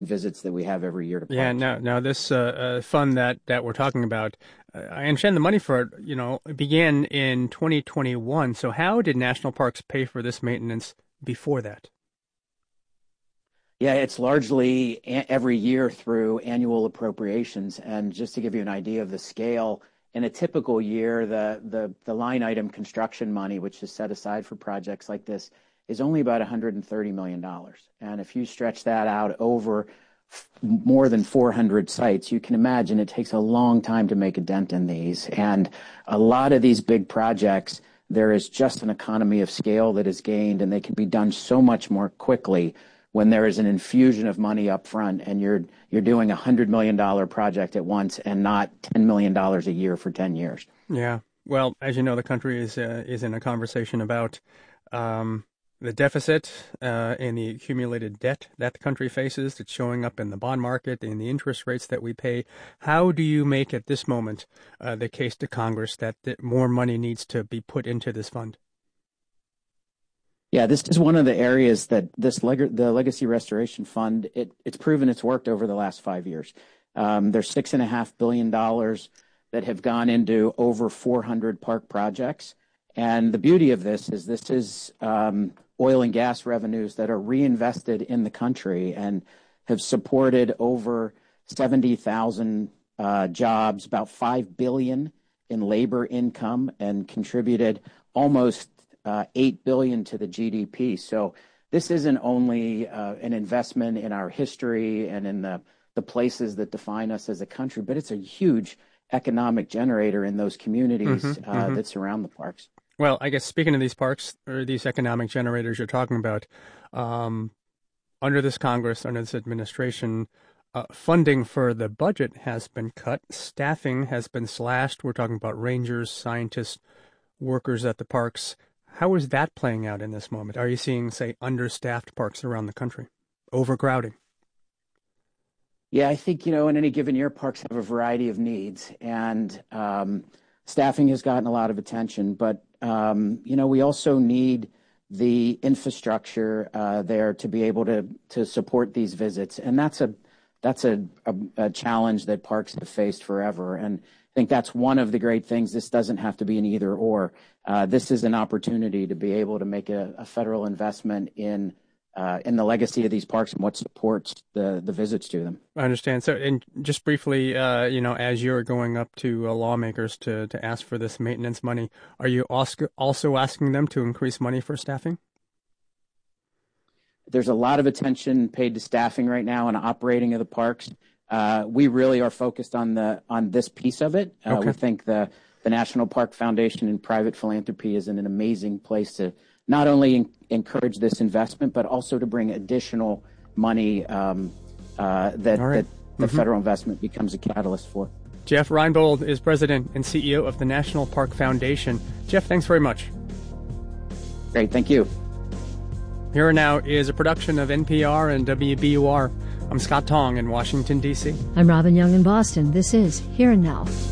visits that we have every year to Yeah, parks. now this fund that we're talking about, I understand the money for it, began in 2021. So how did national parks pay for this maintenance before that? Yeah, it's largely every year through annual appropriations. And just to give you an idea of the scale, in a typical year, the line item construction money, which is set aside for projects like this, is only about $130 million. And if you stretch that out over more than 400 sites, you can imagine it takes a long time to make a dent in these. And a lot of these big projects, there is just an economy of scale that is gained, and they can be done so much more quickly when there is an infusion of money up front and you're doing $100 million project at once and not $10 million a year for 10 years. Yeah. Well, as you know, the country is in a conversation about the deficit and the accumulated debt that the country faces. It's showing up in the bond market, in the interest rates that we pay. How do you make at this moment the case to Congress that more money needs to be put into this fund? Yeah, this is one of the areas that the Legacy Restoration Fund, it's proven it's worked over the last 5 years. There's $6.5 billion that have gone into over 400 park projects. And the beauty of this is oil and gas revenues that are reinvested in the country and have supported over 70,000 jobs, about $5 billion in labor income, and contributed almost $8 billion to the GDP. So this isn't only an investment in our history and in the places that define us as a country, but it's a huge economic generator in those communities that surround the parks. Well, I guess speaking of these parks or these economic generators you're talking about, under this Congress, under this administration, funding for the budget has been cut. Staffing has been slashed. We're talking about rangers, scientists, workers at the parks. How is that playing out in this moment? Are you seeing, say, understaffed parks around the country? Overcrowding? Yeah, I think, in any given year, parks have a variety of needs, and staffing has gotten a lot of attention. But, we also need the infrastructure there to be able to support these visits. And that's a challenge that parks have faced forever. And I think that's one of the great things. This doesn't have to be an either or. This is an opportunity to be able to make a federal investment in the legacy of these parks and what supports the visits to them. I understand. So, and just briefly, as you're going up to lawmakers to ask for this maintenance money, are you also asking them to increase money for staffing? There's a lot of attention paid to staffing right now and operating of the parks. We really are focused on this piece of it. Okay. We think the National Park Foundation and private philanthropy is in an amazing place to not only encourage this investment, but also to bring additional money that federal investment becomes a catalyst for. Jeff Reinbold is president and CEO of the National Park Foundation. Jeff, thanks very much. Great, thank you. Here and Now is a production of NPR and WBUR. I'm Scott Tong in Washington, D.C. I'm Robin Young in Boston. This is Here and Now.